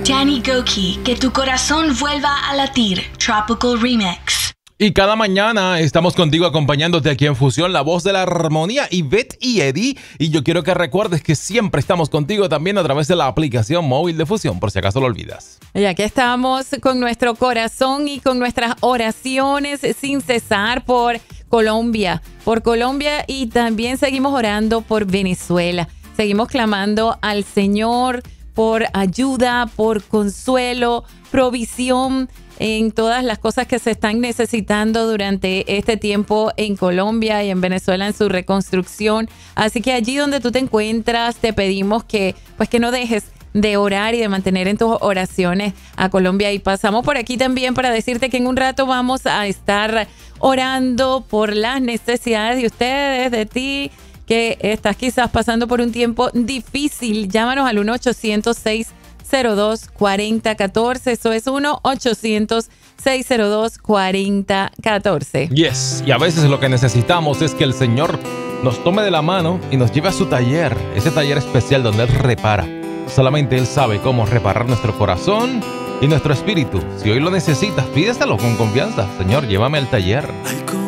Danny Gokey, que tu corazón vuelva a latir. Tropical Remix. Y cada mañana estamos contigo acompañándote aquí en Fusión, la voz de la armonía, Ivette y Eddie. Y yo quiero que recuerdes que siempre estamos contigo también a través de la aplicación móvil de Fusión, por si acaso lo olvidas. Y aquí estamos con nuestro corazón y con nuestras oraciones sin cesar por Colombia y también seguimos orando por Venezuela. Seguimos clamando al Señor por ayuda, por consuelo, provisión en todas las cosas que se están necesitando durante este tiempo en Colombia y en Venezuela en su reconstrucción. Así que allí donde tú te encuentras, te pedimos que no dejes de orar y de mantener en tus oraciones a Colombia. Y pasamos por aquí también para decirte que en un rato vamos a estar orando por las necesidades de ustedes, de ti, que estás quizás pasando por un tiempo difícil. Llámanos al 1-800-602-4014. Eso es 1-800-602-4014. Yes, y a veces lo que necesitamos es que el Señor nos tome de la mano y nos lleve a su taller, ese taller especial donde Él repara. Solamente Él sabe cómo reparar nuestro corazón y nuestro espíritu. Si hoy lo necesitas, pídeselo con confianza. Señor, llévame al taller.